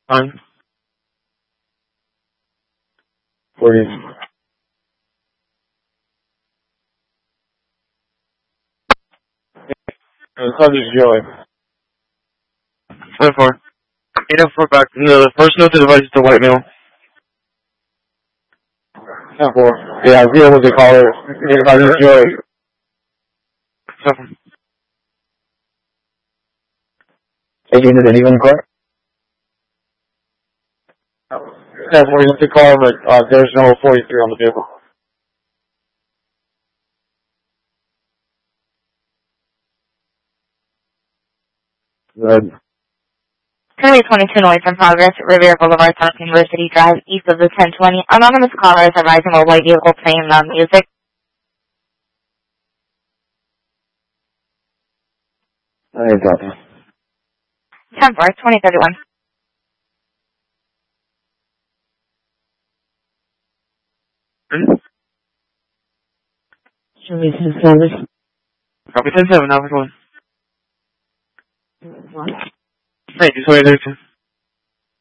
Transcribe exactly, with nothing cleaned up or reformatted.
Fine. forty. The subject is Joey. ten four. eight oh four back. No, the first note to the device is the white male. ten four. Yeah, zero was the caller. The subject is Joey. Seven. eighteen, did anyone call? ten four, you have to call, but uh, there's no forty-three on the vehicle. Good. Currently twenty-two noise in progress, Riviera Boulevard, South University Drive, east of the ten twenty. Anonymous caller is advising a white vehicle playing loud music. I ain't talking. ten four, twenty thirty-one. Hmm? Service is service. Copy ten seven, now we're going. What? Hey, just wait there.